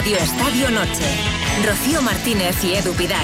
Estadio Noche. Rocío Martínez y Edu Pidal.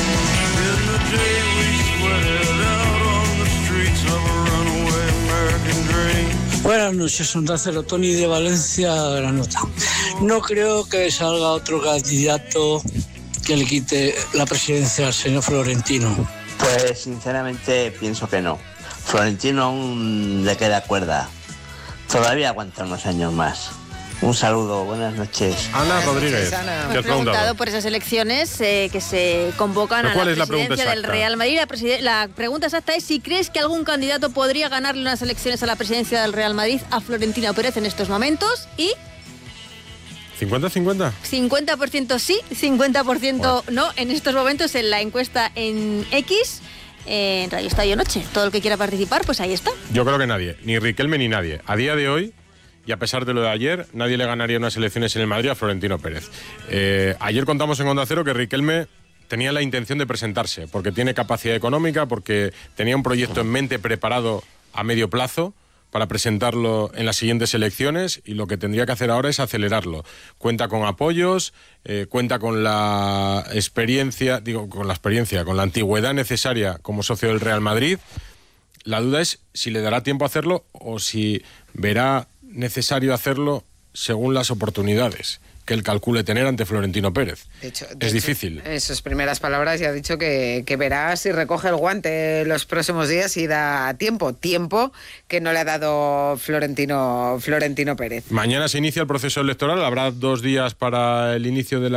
Buenas noches, Onda Cero, Tony de Valencia, Granota. No creo que salga otro candidato que le quite la presidencia al señor Florentino. Pues sinceramente pienso que no. Florentino aún le queda cuerda. Todavía aguanta unos años más. Un saludo, buenas noches. Ana Rodríguez, me he preguntado por esas elecciones que se convocan a la presidencia del Real Madrid. La pregunta exacta es si crees que algún candidato podría ganarle unas elecciones a la presidencia del Real Madrid a Florentino Pérez en estos momentos y... ¿50-50? 50% sí, 50% no. En estos momentos en la encuesta en X, en Radio Estadio Noche. Todo el que quiera participar, pues ahí está. Yo creo que nadie, ni Riquelme ni nadie. A día de hoy, y a pesar de lo de ayer, nadie le ganaría unas elecciones en el Madrid a Florentino Pérez. Ayer contamos en Onda Cero que Riquelme tenía la intención de presentarse, porque tiene capacidad económica, porque tenía un proyecto en mente preparado a medio plazo para presentarlo en las siguientes elecciones, y lo que tendría que hacer ahora es acelerarlo. Cuenta con apoyos, cuenta con la experiencia, con la antigüedad necesaria como socio del Real Madrid. La duda es si le dará tiempo a hacerlo o si verá necesario hacerlo según las oportunidades que él calcule tener ante Florentino Pérez. De hecho, difícil. En sus primeras palabras ya ha dicho que verá si recoge el guante los próximos días y da tiempo que no le ha dado Florentino Pérez. Mañana se inicia el proceso electoral, habrá 2 días para el inicio de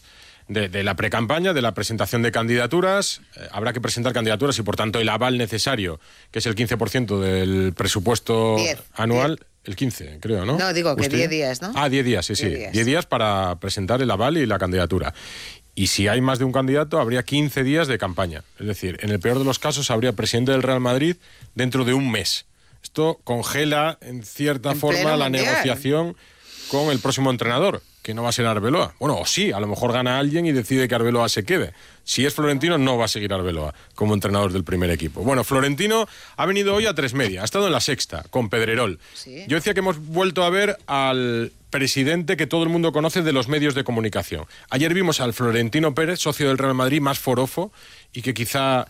la precampaña, de la presentación de candidaturas. Habrá que presentar candidaturas y por tanto el aval necesario, que es el 15% del presupuesto anual. 10. El 15, creo, ¿no? No, digo que 10 días, ¿no? 10 días, sí. 10 días para presentar el aval y la candidatura. Y si hay más de un candidato, habría 15 días de campaña. Es decir, en el peor de los casos, habría presidente del Real Madrid dentro de un mes. Esto congela, en cierta forma, la negociación con el próximo entrenador, que no va a ser Arbeloa. Bueno, o sí, a lo mejor gana alguien y decide que Arbeloa se quede. Si es Florentino, no va a seguir Arbeloa como entrenador del primer equipo. Bueno, Florentino ha venido hoy a 3:30, ha estado en La Sexta, con Pedrerol. ¿Sí? Yo decía que hemos vuelto a ver al presidente que todo el mundo conoce de los medios de comunicación. Ayer vimos al Florentino Pérez, socio del Real Madrid, más forofo, y que quizá,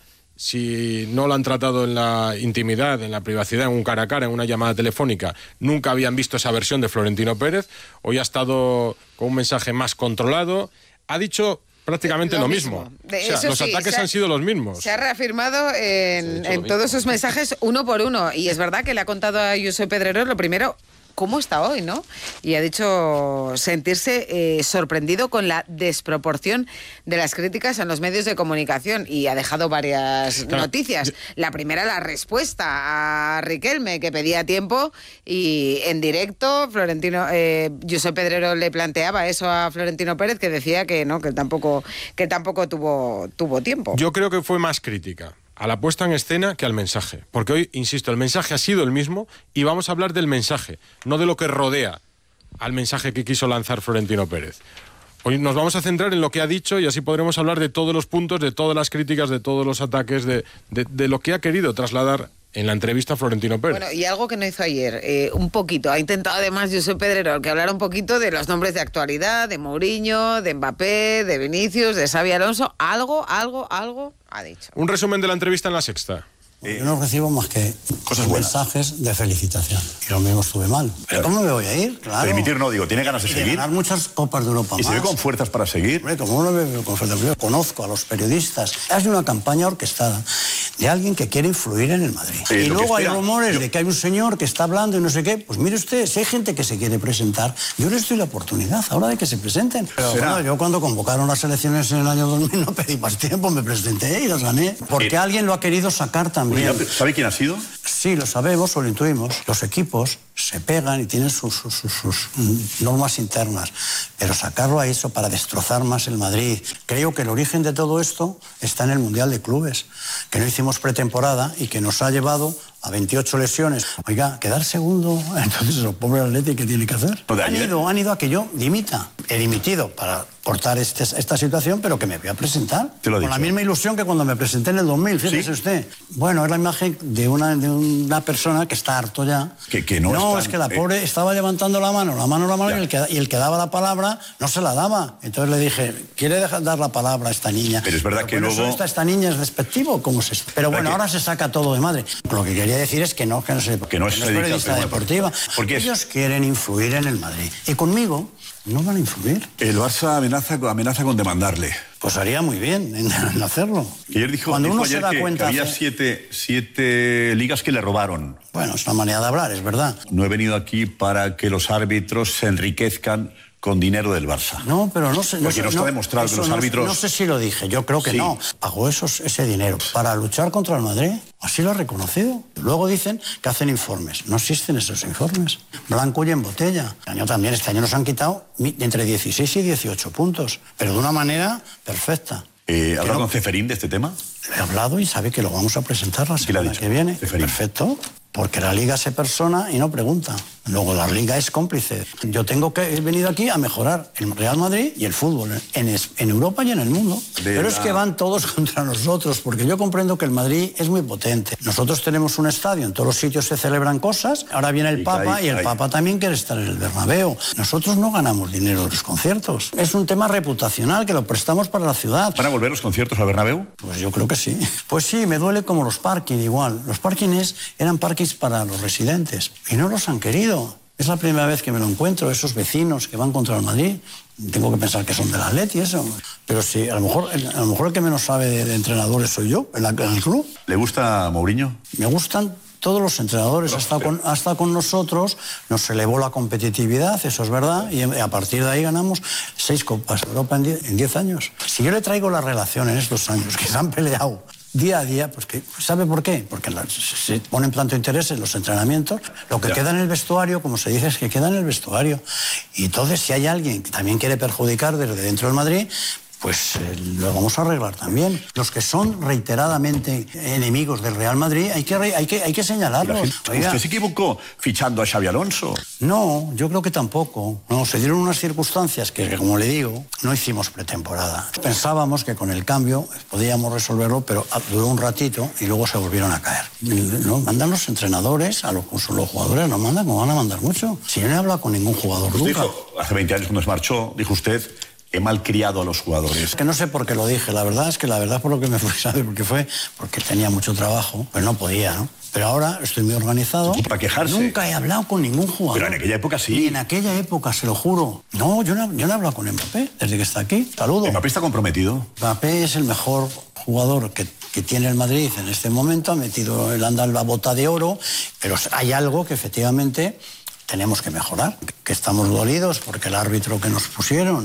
si no lo han tratado en la intimidad, en la privacidad, en un cara a cara, en una llamada telefónica, nunca habían visto esa versión de Florentino Pérez. Hoy ha estado con un mensaje más controlado. Ha dicho prácticamente lo mismo. Los ataques han sido los mismos. Se ha reafirmado en todos sus mensajes uno por uno. Y es verdad que le ha contado a Josep Pedrerol lo primero, cómo está hoy, ¿no? Y ha dicho sentirse sorprendido con la desproporción de las críticas en los medios de comunicación, y ha dejado varias noticias. La primera, la respuesta a Riquelme, que pedía tiempo, y en directo Josep Pedrerol le planteaba eso a Florentino Pérez, que decía que no, que tampoco tuvo tiempo. Yo creo que fue más crítica a la puesta en escena que al mensaje. Porque hoy, insisto, el mensaje ha sido el mismo y vamos a hablar del mensaje, no de lo que rodea al mensaje que quiso lanzar Florentino Pérez. Hoy nos vamos a centrar en lo que ha dicho y así podremos hablar de todos los puntos, de todas las críticas, de todos los ataques, de lo que ha querido trasladar en la entrevista a Florentino Pérez. Bueno, y algo que no hizo ayer, un poquito, ha intentado además Josep Pedrerol que hablara un poquito de los nombres de actualidad, de Mourinho, de Mbappé, de Vinicius, de Xabi Alonso, algo ha dicho. Un resumen de la entrevista en La Sexta. Yo no recibo más que mensajes de felicitación. Y lo mismo estuve mal. ¿Pero cómo me voy a ir? Claro. Dimitir no, digo, ¿tiene ganas de seguir? Ganar muchas Copas de Europa ¿Y se ve con fuerzas para seguir? Hombre, como no me veo con fuerzas. Yo conozco a los periodistas. Es una campaña orquestada de alguien que quiere influir en el Madrid. Y luego hay rumores de que hay un señor que está hablando y no sé qué. Pues mire usted, si hay gente que se quiere presentar, yo les doy la oportunidad ahora de que se presenten. Pero bueno, yo cuando convocaron las elecciones en el año 2000 no pedí más tiempo, me presenté y las gané. Porque alguien lo ha querido sacar también. ¿Sabe quién ha sido? Sí, lo sabemos o lo intuimos. Los equipos se pegan y tienen sus normas internas. Pero sacarlo a eso para destrozar más el Madrid. Creo que el origen de todo esto está en el Mundial de Clubes, que no hicimos pretemporada y que nos ha llevado a 28 lesiones. Oiga, quedar segundo, entonces el pobre Atleti, ¿qué tiene que hacer? Han ido a que yo dimita. He dimitido para cortar esta situación, pero que me voy a presentar. Te lo he con dicho. la misma ilusión que cuando me presenté en el 2000, fíjese ¿Sí? usted. Bueno, es la imagen de una persona que está harto ya. Que no es que la pobre estaba levantando la mano, y el que daba la palabra no se la daba. Entonces le dije, ¿quiere dar la palabra a esta niña? Pero es verdad que luego... esta niña es despectivo, ¿cómo se...? Pero bueno, ahora se saca todo de madre. Lo que quería decir es que no es periodista deportiva. Porque ellos quieren influir en el Madrid. Y conmigo no van a influir. El Barça amenaza con demandarle. Pues haría muy bien en hacerlo. Ayer dijo se da cuenta que había siete ligas que le robaron. Bueno, es una manera de hablar, es verdad. No he venido aquí para que los árbitros se enriquezcan con dinero del Barça. No, pero no sé... Porque no está demostrado que los árbitros... No sé si lo dije, yo creo que sí. No. Pagó ese dinero para luchar contra el Madrid. Así lo ha reconocido. Luego dicen que hacen informes. No existen esos informes. Blanco y en botella. Este año nos han quitado entre 16 y 18 puntos, pero de una manera perfecta. ¿Ha hablado con Ceferín de este tema? He hablado y sabe que lo vamos a presentar la semana que viene. Ceferín. Perfecto. Porque la Liga se persona y no pregunta. Luego la Liga es cómplice. He venido aquí a mejorar el Real Madrid y el fútbol en Europa y en el mundo. Pero es que van todos contra nosotros, porque yo comprendo que el Madrid es muy potente. Nosotros tenemos un estadio, en todos los sitios se celebran cosas. Ahora viene el Papa y el Papa también quiere estar en el Bernabéu. Nosotros no ganamos dinero de los conciertos. Es un tema reputacional que lo prestamos para la ciudad. ¿Van a volver los conciertos al Bernabéu? Pues yo creo que sí. Pues sí, me duele como los parking igual. Los parkings eran parkings para los residentes y no los han querido. Es la primera vez que me lo encuentro, esos vecinos que van contra el Madrid. Tengo que pensar que son del Atleti y eso. Pero sí, a lo mejor el que menos sabe de entrenadores soy yo, en el club. ¿Le gusta Mourinho? Me gustan todos los entrenadores. Ha estado con nosotros, nos elevó la competitividad, eso es verdad, y a partir de ahí ganamos 6 Copas de Europa en 10 años. Si yo le traigo la relación en estos años, que se han peleado día a día, pues que, ¿sabe por qué? Porque se ponen tanto interés en los entrenamientos. Lo que queda en el vestuario, como se dice, es que queda en el vestuario. Y entonces, si hay alguien que también quiere perjudicar desde dentro del Madrid, pues lo vamos a arreglar también. Los que son reiteradamente enemigos del Real Madrid, hay que señalarlos. ¿Usted se equivocó fichando a Xabi Alonso? No, yo creo que tampoco. No, se dieron unas circunstancias que, como le digo, no hicimos pretemporada. Pensábamos que con el cambio podíamos resolverlo, pero duró un ratito y luego se volvieron a caer. No, mandan los entrenadores, los jugadores no mandan, como van a mandar mucho. Si yo no he hablado con ningún jugador nunca. Dijo, hace 20 años cuando se marchó, dijo usted... He malcriado a los jugadores. Que no sé por qué lo dije, la verdad por lo que me fui, ¿sabe? Porque tenía mucho trabajo, pero no podía, ¿no? Pero ahora estoy muy organizado. ¿Para quejarse? Nunca he hablado con ningún jugador. Pero en aquella época sí. Y en aquella época, se lo juro. No, yo no he hablado con Mbappé desde que está aquí. Saludo. ¿Mbappé está comprometido? Mbappé es el mejor jugador que tiene el Madrid en este momento. Ha metido la bota de oro, pero hay algo que efectivamente... tenemos que mejorar, que estamos dolidos porque el árbitro que nos pusieron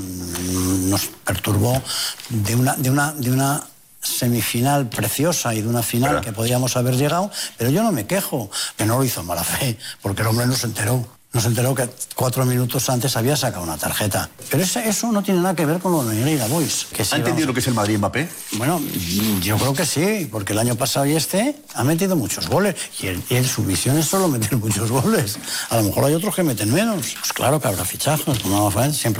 nos perturbó de una semifinal preciosa y de una final que podríamos haber llegado, pero yo no me quejo, que no lo hizo en mala fe, porque el hombre no se enteró. Nos enteró que 4 minutos antes había sacado una tarjeta. Pero eso no tiene nada que ver con lo de Negreira Boys. ¿Ha entendido lo que es el Madrid Mbappé? Bueno, yo creo que sí, porque el año pasado ha metido muchos goles. Y su misión es solo meter muchos goles. A lo mejor hay otros que meten menos. Pues claro que habrá fichajes, como siempre